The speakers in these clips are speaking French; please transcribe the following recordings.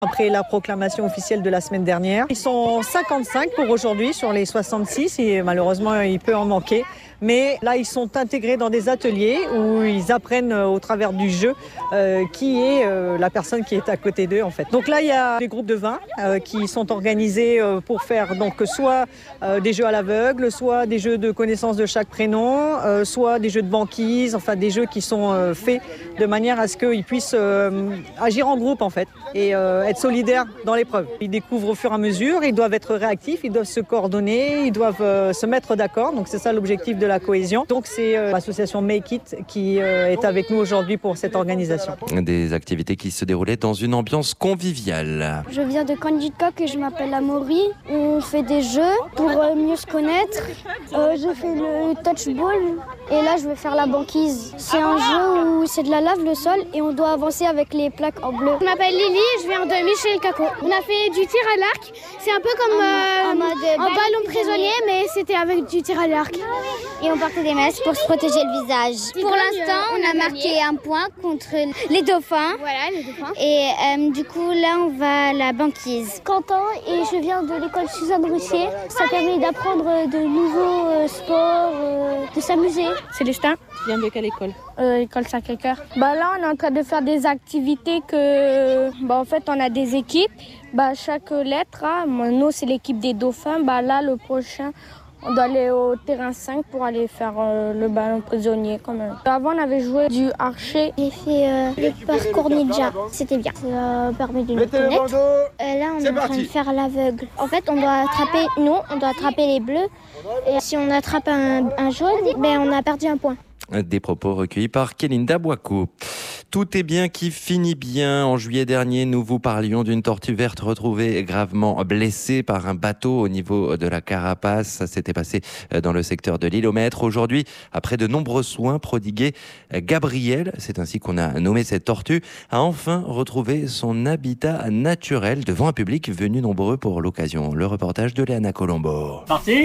Après la proclamation officielle de la semaine dernière, ils sont 55 pour aujourd'hui sur les 66 et malheureusement il peut en manquer. Mais là, ils sont intégrés dans des ateliers où ils apprennent au travers du jeu qui est la personne qui est à côté d'eux en fait. Donc là, il y a des groupes de 20 qui sont organisés pour faire donc soit des jeux à l'aveugle, soit des jeux de connaissance de chaque prénom, soit des jeux de banquise, enfin des jeux qui sont faits de manière à ce qu'ils puissent agir en groupe en fait et être solidaires dans l'épreuve. Ils découvrent au fur et à mesure, ils doivent être réactifs, ils doivent se coordonner, ils doivent se mettre d'accord. Donc c'est ça l'objectif de la cohésion. Donc c'est l'association Make It qui est avec nous aujourd'hui pour cette organisation. Des activités qui se déroulaient dans une ambiance conviviale. Je viens de Candidcock et je m'appelle Amaury. On fait des jeux pour mieux se connaître. Je fais le touchball et là je vais faire la banquise. C'est un jeu où c'est de la lave le sol et on doit avancer avec les plaques en bleu. Je m'appelle Lily et je viens de Michel Caco. On a fait du tir à l'arc. C'est un peu comme un ballon prisonnier mais c'était avec du tir à l'arc. Et on portait des masques pour se protéger le visage. Pour l'instant, on a marqué un point contre les dauphins. Voilà, les dauphins. Et du coup, là, on va à la banquise. Quentin et je viens de l'école Suzanne Russier. Ça permet d'apprendre de nouveaux sports, de s'amuser. Célestin, tu viens de quelle école? École Sacré-Cœur. Là, on est en train de faire des activités en fait, on a des équipes. Chaque lettre, nous, c'est l'équipe des dauphins. Là, le prochain, on doit aller au terrain 5 pour aller faire le ballon prisonnier quand même. Avant, on avait joué du archer. J'ai fait le parcours ninja. C'était bien. Ça permet de nous connaître. Là, on est en train de faire l'aveugle. En fait, on doit attraper les bleus. Et si on attrape un jaune, on a perdu un point. Des propos recueillis par Kélinda Boaco. Tout est bien qui finit bien. En juillet dernier, nous vous parlions d'une tortue verte retrouvée gravement blessée par un bateau au niveau de la carapace. Ça s'était passé dans le secteur de l'Île aux Maîtres. Aujourd'hui, après de nombreux soins prodigués, Gabrielle, c'est ainsi qu'on a nommé cette tortue, a enfin retrouvé son habitat naturel devant un public venu nombreux pour l'occasion. Le reportage de Léana Colombo. Parti.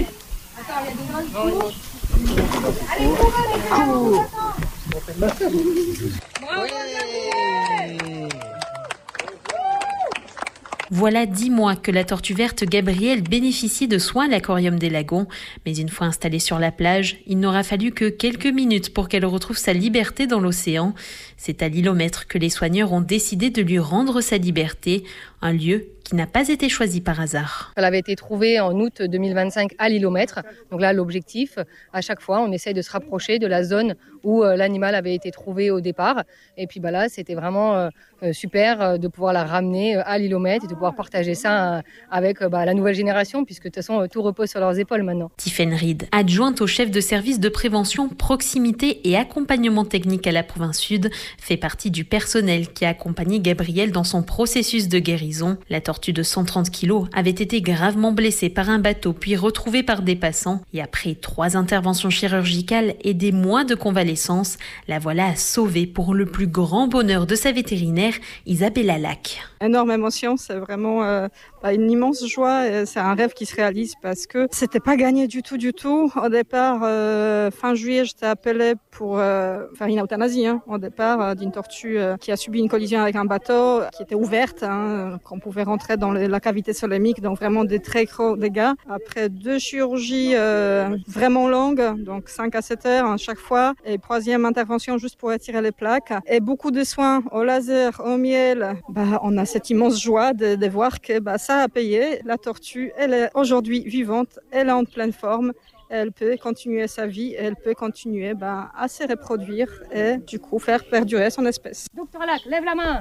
Voilà 10 mois que la tortue verte Gabrielle bénéficie de soins à l'aquarium des Lagons. Mais une fois installée sur la plage, il n'aura fallu que quelques minutes pour qu'elle retrouve sa liberté dans l'océan. C'est à l'Île aux Maîtres que les soigneurs ont décidé de lui rendre sa liberté, un lieu qui n'a pas été choisi par hasard. Elle avait été trouvée en août 2025 à l'Île aux Maîtres. Donc là, l'objectif, à chaque fois, on essaye de se rapprocher de la zone où l'animal avait été trouvé au départ. Et puis là, c'était vraiment super de pouvoir la ramener à l'Île aux Maîtres et de pouvoir partager ça avec la nouvelle génération, puisque de toute façon, tout repose sur leurs épaules maintenant. Tiffaine Reed, adjointe au chef de service de prévention, proximité et accompagnement technique à la province Sud, fait partie du personnel qui a accompagné Gabrielle dans son processus de guérison. La tortue de 130 kilos avait été gravement blessée par un bateau puis retrouvée par des passants. Et après 3 interventions chirurgicales et des mois de convalescence, la voilà sauvée pour le plus grand bonheur de sa vétérinaire, Isabella Lac. Énorme émotion, c'est vraiment une immense joie. C'est un rêve qui se réalise parce que c'était pas gagné du tout. Au départ, fin juillet, j'étais appelée pour faire une euthanasie. Au départ, d'une tortue qui a subi une collision avec un bateau qui était ouverte, qu'on pouvait rentrer dans la cavité solémique, donc vraiment des très gros dégâts. Après 2 chirurgies vraiment longues, donc 5 à 7 heures à chaque fois, et 3e intervention juste pour retirer les plaques, et beaucoup de soins au laser, au miel, on a cette immense joie de voir que ça a payé. La tortue, elle est aujourd'hui vivante, elle est en pleine forme. Elle peut continuer sa vie, elle peut continuer à se reproduire et du coup faire perdurer son espèce. Docteur Lac, lève la main.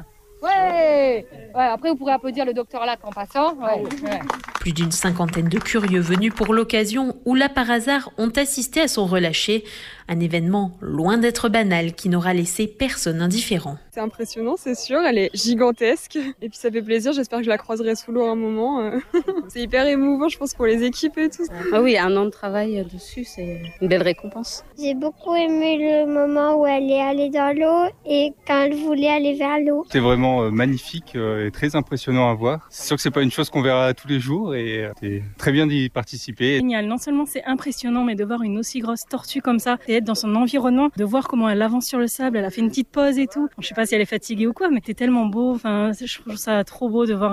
Ouais. Après, vous pourrez applaudir le docteur Lac en passant. Ouais. Plus d'une 50aine de curieux venus pour l'occasion ou là par hasard ont assisté à son relâché. Un événement loin d'être banal qui n'aura laissé personne indifférent. C'est impressionnant, c'est sûr, elle est gigantesque et puis ça fait plaisir, j'espère que je la croiserai sous l'eau un moment. C'est hyper émouvant, je pense, pour les équipes et tout. Ah oui, 1 an de travail dessus, c'est une belle récompense. J'ai beaucoup aimé le moment où elle est allée dans l'eau et quand elle voulait aller vers l'eau. C'est vraiment magnifique et très impressionnant à voir. C'est sûr que c'est pas une chose qu'on verra tous les jours et c'est très bien d'y participer. Génial, non seulement c'est impressionnant, mais de voir une aussi grosse tortue comme ça et être dans son environnement, de voir comment elle avance sur le sable, elle a fait une petite pause et tout. Je sais pas si elle est fatiguée ou quoi, mais c'est tellement beau. Je trouve ça trop beau de voir